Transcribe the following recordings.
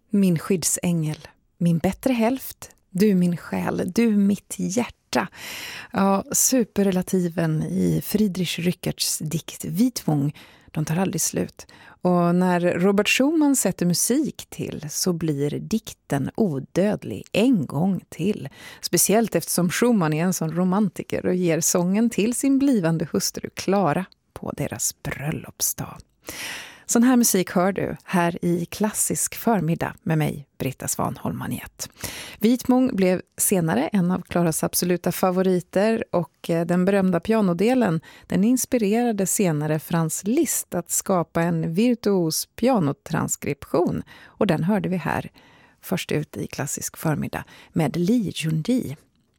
Min skyddsängel, min bättre hälft, du min själ, du mitt hjärta. Ja, superrelativen i Friedrich Rickerts dikt Vitmung, de tar aldrig slut. Och när Robert Schumann sätter musik till så blir dikten odödlig en gång till. Speciellt eftersom Schumann är en sån romantiker och ger sången till sin blivande hustru Klara på deras bröllopsdag. Sån här musik hör du här i Klassisk förmiddag med mig, Britta Svanholm-Maniet. Vitmung blev senare en av Klaras absoluta favoriter och den berömda pianodelen den inspirerade senare Franz Liszt att skapa en virtuos pianotranskription och den hörde vi här först ut i Klassisk förmiddag med Li Jundi.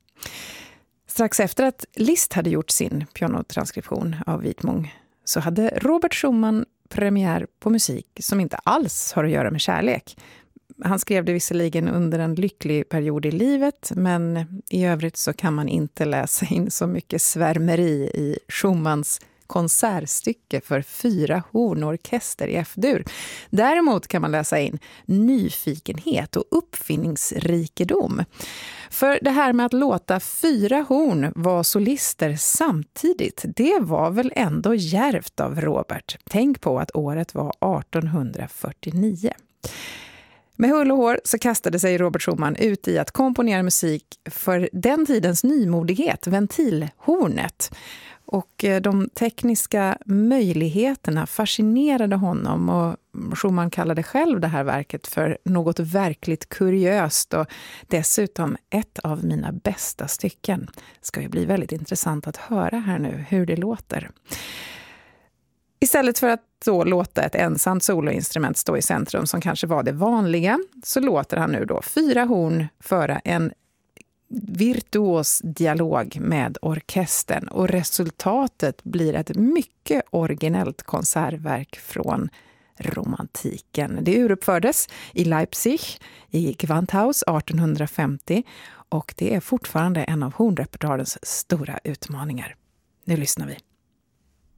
Strax efter att Liszt hade gjort sin pianotranskription av Vitmung så hade Robert Schumann premiär på musik som inte alls har att göra med kärlek. Han skrev det visserligen under en lycklig period i livet, men i övrigt så kan man inte läsa in så mycket svärmeri i Schumanns konsertstycke för 4 hornorkester i F-dur. Däremot kan man läsa in nyfikenhet och uppfinningsrikedom. För det här med att låta 4 horn vara solister samtidigt, det var väl ändå djärvt av Robert. Tänk på att året var 1849. Med hull och hår så kastade sig Robert Schumann ut i att komponera musik för den tidens nymodighet, ventilhornet. Och de tekniska möjligheterna fascinerade honom och Schumann kallade själv det här verket för något verkligt kuriöst och dessutom ett av mina bästa stycken. Det ska ju bli väldigt intressant att höra här nu hur det låter. Istället för att då låta ett ensamt soloinstrument stå i centrum som kanske var det vanliga så låter han nu då 4 horn föra en virtuos dialog med orkestern och resultatet blir ett mycket originellt konsertverk från romantiken. Det uruppfördes i Leipzig i Gewandhaus 1850 och det är fortfarande en av hornrepertoarens stora utmaningar. Nu lyssnar vi.